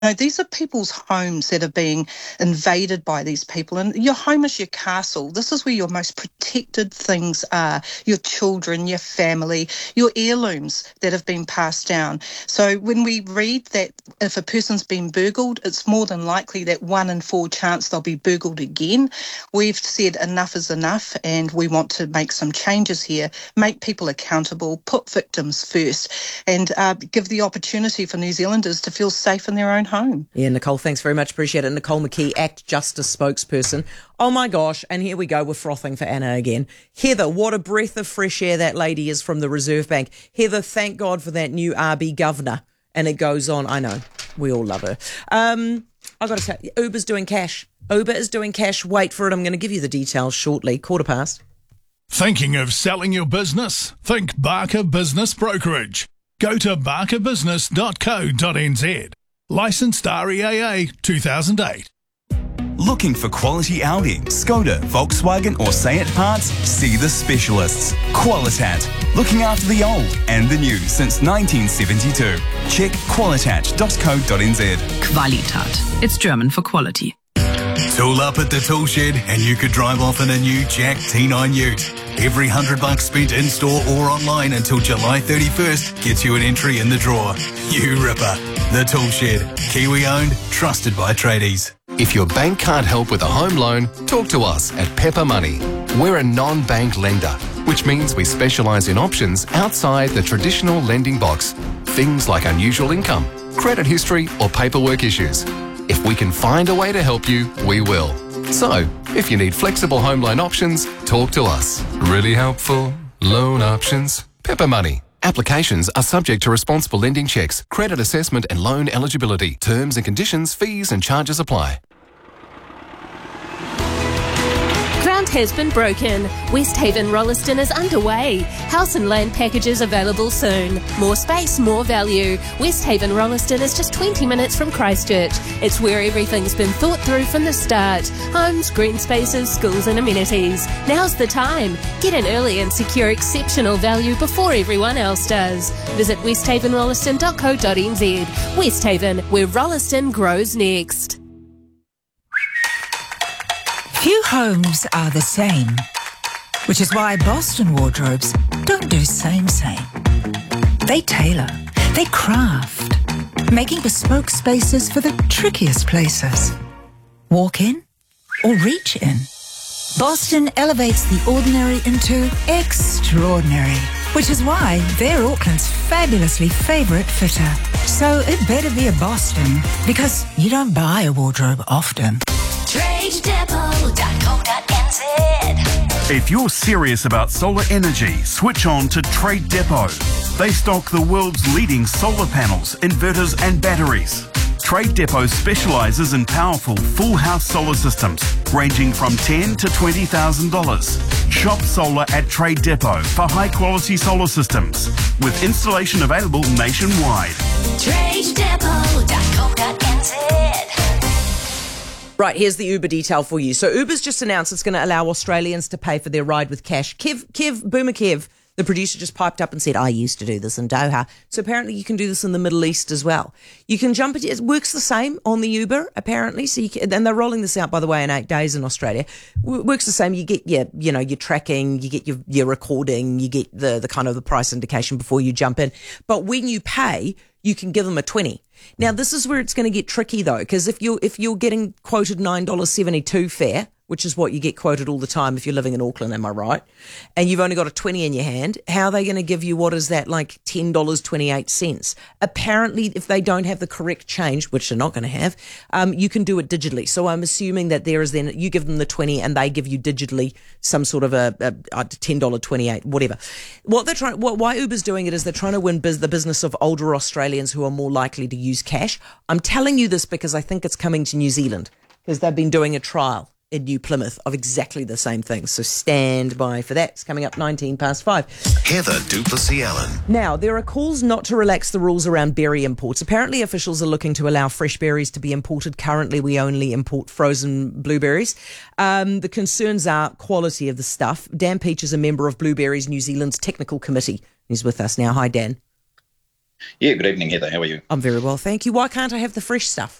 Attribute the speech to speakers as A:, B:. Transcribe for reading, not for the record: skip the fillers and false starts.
A: No, these are people's homes that are being invaded by these people. And your home is your castle. This is where your most protected things are. Your children, your family, your heirlooms that have been passed down. So when we read that if a person's been burgled, it's more than likely that 1 in 4 chance they'll be burgled again. We've said enough is enough, and we want to make some changes here, make people accountable, put victims first, and give the opportunity for New Zealanders to feel safe in their own home.
B: Yeah, Nicole, thanks very much. Appreciate it. Nicole McKee, Act Justice spokesperson. Oh my gosh, and here we go, we're frothing for Anna again. Heather, what a breath of fresh air that lady is from the Reserve Bank. Heather, thank God for that new RB governor. And it goes on. I know, we all love her. I've got to say, Uber's doing cash. Uber is doing cash. Wait for it. I'm going to give you the details shortly. 15:15.
C: Thinking of selling your business? Think Barker Business Brokerage. Go to barkerbusiness.co.nz. Licensed REAA 2008.
D: Looking for quality Audi, Skoda, Volkswagen or Seat parts? See the specialists. Qualitat. Looking after the old and the new since 1972. Check qualitat.co.nz.
E: Qualitat. It's German for quality.
F: Tool up at the tool shed and you could drive off in a new Jack T9 Ute. Every $100 spent in-store or online until July 31st gets you an entry in the draw. You ripper. The Tool Shed. Kiwi owned, trusted by tradies.
G: If your bank can't help with a home loan, talk to us at Pepper Money. We're a non-bank lender, which means we specialise in options outside the traditional lending box. Things like unusual income, credit history or paperwork issues. If we can find a way to help you, we will. So, if you need flexible home loan options, talk to us. Really helpful loan options. Pepper Money. Applications are subject to responsible lending checks, credit assessment and loan eligibility. Terms and conditions, fees and charges apply.
H: Ground has been broken. Westhaven Rolleston is underway. House and land packages available soon. More space, more value. Westhaven Rolleston is just 20 minutes from Christchurch. It's where everything's been thought through from the start. Homes, green spaces, schools and amenities. Now's the time. Get in early and secure exceptional value before everyone else does. Visit westhavenrolleston.co.nz. Westhaven, where Rolleston grows next.
I: Few homes are the same, which is why Boston Wardrobes don't do same. They tailor, they craft, making bespoke spaces for the trickiest places. Walk in or reach in. Boston elevates the ordinary into extraordinary, which is why they're Auckland's fabulously favourite fitter. So it better be a Boston, because you don't buy a wardrobe often.
J: TradeDepot.co.nz.
K: If you're serious about solar energy, switch on to Trade Depot. They stock the world's leading solar panels, inverters and batteries. Trade Depot specialises in powerful full house solar systems ranging from $10,000 to $20,000. Shop solar at Trade Depot for high quality solar systems with installation available nationwide.
J: TradeDepot.co.nz.
B: Right, here's the Uber detail for you. So Uber's just announced it's going to allow Australians to pay for their ride with cash. Boomer Kev, the producer, just piped up and said, I used to do this in Doha. So apparently you can do this in the Middle East as well. You can jump it. It works the same on the Uber, apparently. So and they're rolling this out, by the way, in 8 days in Australia. Works the same. You get your tracking, you get your recording, you get the kind of the price indication before you jump in. But when you pay, you can give them a 20. Now, this is where it's going to get tricky, though, because if you're getting quoted $9.72 fare, which is what you get quoted all the time if you're living in Auckland, am I right? And you've only got a 20 in your hand, how are they going to give you, what is that, like $10.28? Apparently, if they don't have the correct change, which they're not going to have, you can do it digitally. So I'm assuming that there is then, you give them the 20 and they give you digitally some sort of a $10.28, whatever. Why Uber's doing it is they're trying to win the business of older Australians who are more likely to use cash. I'm telling you this because I think it's coming to New Zealand, because they've been doing a trial in New Plymouth of exactly the same thing. So stand by for that. It's coming up 5:19.
L: Heather Duplessis-Allen.
B: Now, there are calls not to relax the rules around berry imports. Apparently, officials are looking to allow fresh berries to be imported. Currently, we only import frozen blueberries. The concerns are quality of the stuff. Dan Peach is a member of Blueberries New Zealand's technical committee. He's with us now. Hi, Dan.
J: Yeah, good evening, Heather. How are you?
B: I'm very well, thank you. Why can't I have the fresh stuff?